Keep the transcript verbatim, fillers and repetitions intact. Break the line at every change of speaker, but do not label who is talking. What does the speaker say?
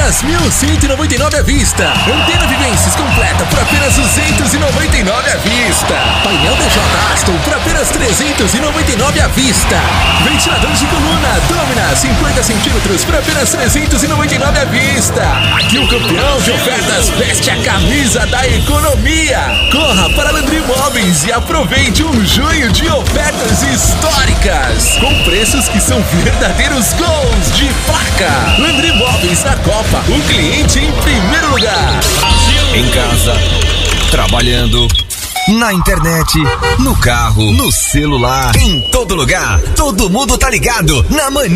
apenas mil cento e noventa e nove à vista. Antena Vivências completa por apenas duzentos e noventa e nove à vista. Painel D J Aston por apenas trezentos e noventa e nove à vista. Ventilador de coluna Domina cinquenta centímetros por apenas trezentos e noventa e nove à vista. Aqui o campeão de ofertas veste a camisa da economia. Corra para Landry Móveis e aproveite um junho de ofertas históricas com preços que são verdadeiros gols de placa. Landry Móveis na Copa, o cliente em primeiro lugar.
Em casa, trabalhando, na internet, no carro, no celular, em todo lugar. Todo mundo tá ligado na Mania